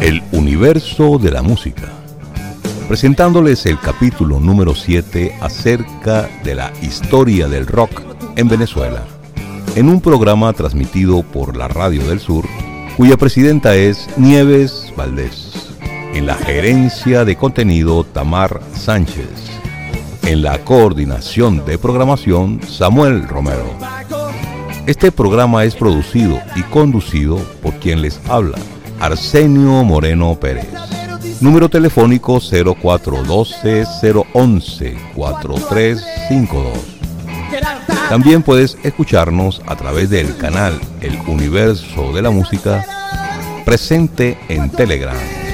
El universo de la música, presentándoles el capítulo número 7 acerca de la historia del rock en Venezuela, en un programa transmitido por la Radio del Sur, cuya presidenta es Nieves Valdés, en la gerencia de contenido Tamar Sánchez, en la coordinación de programación Samuel Romero. Este programa es producido y conducido por quien les habla, Arsenio Moreno Pérez. Número telefónico 0412-011-4352. También puedes escucharnos a través del canal El Universo de la Música, presente en Telegram.